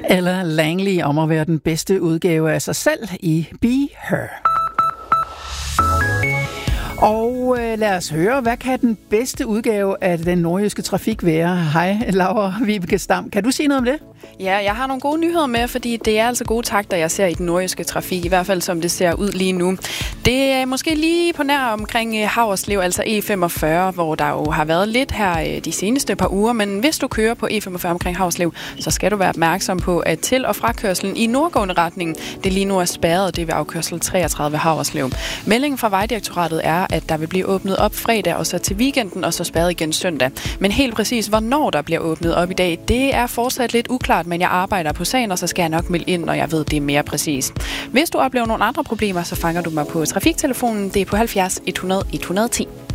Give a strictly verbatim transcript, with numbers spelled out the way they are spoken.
Ella Langley om at være den bedste udgave af sig selv i Be Her. Og øh, lad os høre, hvad kan den bedste udgave af den nordjyske trafik være? Hej, Laura Vibeke Stam. Kan du sige noget om det? Ja, jeg har nogle gode nyheder med, fordi det er altså gode takter, jeg ser i den nordjyske trafik, i hvert fald som det ser ud lige nu. Det er måske lige på nær omkring Haverslev, altså E femogfyrre, hvor der jo har været lidt her de seneste par uger, men hvis du kører på E femogfyrre omkring Haverslev, så skal du være opmærksom på, at til- og frakørslen i nordgående retning, det lige nu er spærret, det er ved afkørsel treogtredive Haverslev. Meldingen fra Vejdirektoratet er, at der vil blive åbnet op fredag og så til weekenden, og så spærret igen søndag. Men helt præcis, hvornår der bliver åbnet op i dag, det er fortsat lidt uklart, men jeg arbejder på sagen, og så skal jeg nok melde ind, når jeg ved, det er mere præcis. Hvis du oplever nogle andre problemer, så fanger du mig på trafiktelefonen. Det er på halvfjerds hundrede et hundrede og ti.